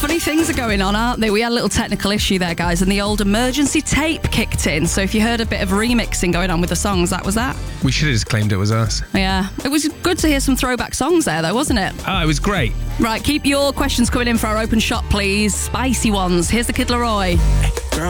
Funny things are going on, aren't they? We had a little technical issue there, guys, and the old emergency tape kicked in. So if you heard a bit of remixing going on with the songs, that was that. We should have just claimed it was us. Yeah. It was good to hear some throwback songs there, though, wasn't it? Oh, it was great. Right, keep your questions coming in for our open shot, please. Spicy ones. Here's the Kid Laroi.